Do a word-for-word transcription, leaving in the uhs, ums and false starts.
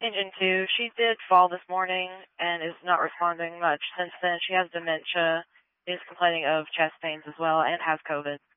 Engine two, she did fall this morning and is not responding much since then. She has dementia, is complaining of chest pains as well, and has COVID.